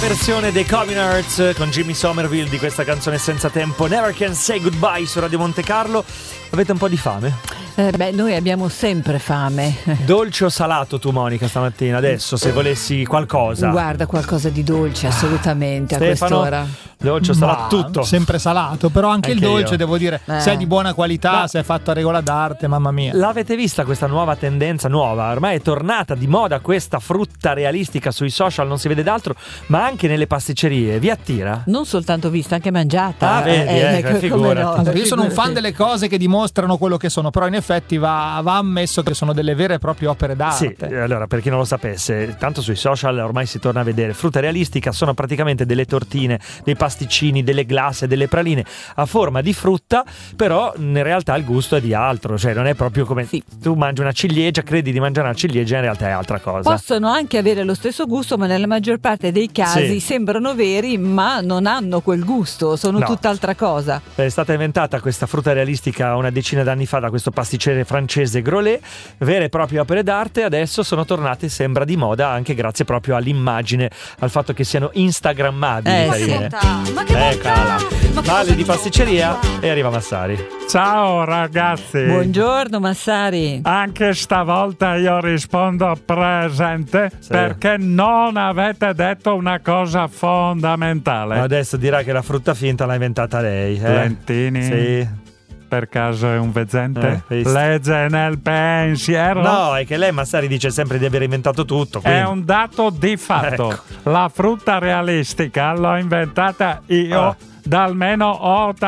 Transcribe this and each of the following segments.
Versione dei Coming Hearts con Jimmy Somerville di questa canzone senza tempo, Never Can Say Goodbye su Radio Monte Carlo. Avete un po' di fame? Noi abbiamo sempre fame. Dolce o salato tu, Monica, stamattina? Adesso, se volessi qualcosa. Guarda, qualcosa di dolce, assolutamente. Stefano, a quest'ora. Dolce o salato? Tutto. Sempre salato, però anche il dolce, io. devo dire, se è di buona qualità, se è fatto a regola d'arte, mamma mia. L'avete vista questa nuova tendenza, ormai è tornata di moda questa frutta realistica sui social, non si vede d'altro, ma anche nelle pasticcerie. Vi attira? Non soltanto vista, anche mangiata. Ah, vedi, figurati. No, Allora, io sono un fan delle cose che dimostrano quello che sono, però in effetti va ammesso che sono delle vere e proprie opere d'arte. Sì, allora, per chi non lo sapesse, tanto sui social ormai si torna a vedere. Frutta realistica sono praticamente delle tortine, dei pasticcini, delle glace, delle praline a forma di frutta, però in realtà il gusto è di altro, cioè non è proprio come tu mangi una ciliegia, credi di mangiare una ciliegia, in realtà è altra cosa. Possono anche avere lo stesso gusto, ma nella maggior parte dei casi sembrano veri, ma non hanno quel gusto, sono tutt'altra cosa. È stata inventata questa frutta realistica una decina d'anni fa da questo pasticcere francese Grolet, vere e proprie opere d'arte. Adesso sono tornate, sembra, di moda anche grazie proprio all'immagine, al fatto che siano instagrammabili. Eccola, Vale di pasticceria e arriva Massari. Ciao ragazzi. Buongiorno Massari. Anche stavolta io rispondo presente perché non avete detto una cosa fondamentale. Adesso dirà che la frutta finta l'ha inventata lei. Lentini? Sì. Per caso è un veggente? Legge nel pensiero? No, è che lei, Massari, dice sempre di aver inventato tutto. Quindi è un dato di fatto. La frutta realistica l'ho inventata io da almeno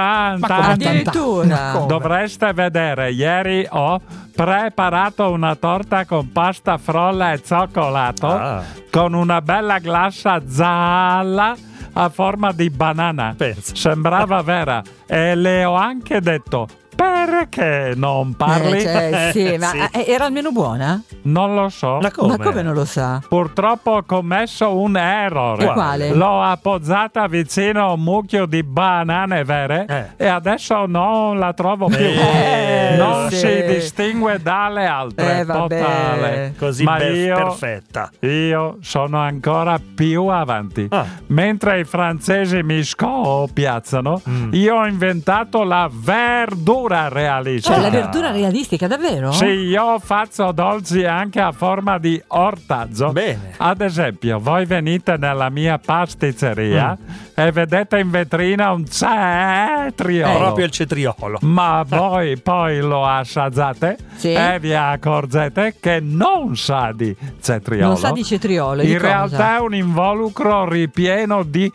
80 anni. Addirittura. Dovreste vedere, ieri ho preparato una torta con pasta frolla e cioccolato con una bella glassa gialla a forma di banana. Penso. Sembrava vera. E le ho anche detto: perché non parli? Ma era almeno buona? Non lo so. Ma come non lo sa? Purtroppo ho commesso un errore. Quale? L'ho appoggiata vicino a un mucchio di banane vere e adesso non la trovo più. Non si distingue dalle altre. Totale. Così perfetta. Io sono ancora più avanti. Mentre i francesi mi scopiazzano, io ho inventato la verdura realistica. Cioè la verdura realistica, davvero? Sì, io faccio dolci anche a forma di ortaggio. Bene. Ad esempio, voi venite nella mia pasticceria e vedete in vetrina un cetriolo. Proprio il cetriolo. Ma voi poi lo assaggiate e vi accorgete che non sa di cetriolo. Non sa di cetriolo. In realtà è un involucro ripieno di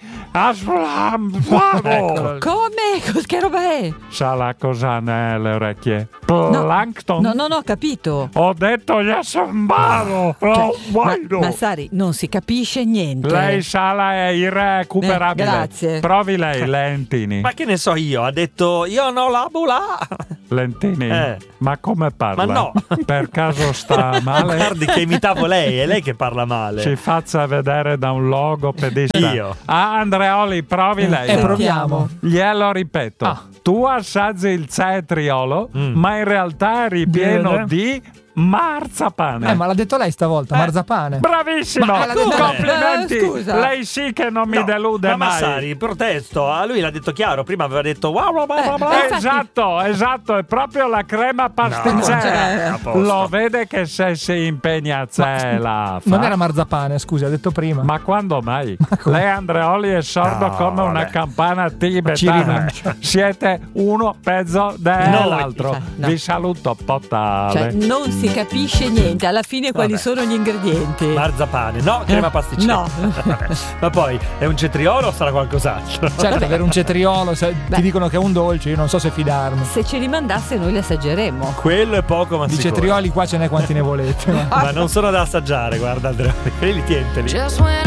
Come? Che roba è? Sa la cosa nelle orecchie? Plankton? No, non ho capito. Ho detto Yasambaro. Massari, non si capisce niente. Lei sa, è irrecuperabile. Grazie. Provi lei, Lentini. Ma che ne so io? Ha detto io non la bula. Lentini, ma come parla? Ma no. Per caso sta male? Guardi che imitavo lei, è lei che parla male. Ci faccia vedere da un logopedista. Io. Andreoli, provi lei. Proviamo. Glielo ripeto. Tu assaggi il cetriolo, ma in realtà è ripieno di marzapane. Ma l'ha detto lei stavolta, marzapane. Bravissimo, complimenti. Scusa. Lei sì che non mi delude ma mai. Massari, protesto, a lui l'ha detto chiaro, prima aveva detto Esatto, è proprio la crema pasticcera. Lo vede che se si impegna la fa. Non era marzapane, scusi, ha detto prima. Ma quando mai? Lei, Andreoli, è sordo come una campana tibetana. Siete uno peggio dell'altro. Vi saluto, potale. Cioè, non si capisce niente. Alla fine quali sono gli ingredienti? Marzapane, no, crema pasticcera. No. Ma poi è un cetriolo o sarà qualcos'altro? Certo, avere un cetriolo, se ti dicono che è un dolce, io non so se fidarmi. Se ce li mandasse noi li assaggeremmo. Quello è poco, ma di sicuro. cetrioli qua ce n'è quanti ne volete. Ma non sono da assaggiare, guarda Andrea, quelli tienteli.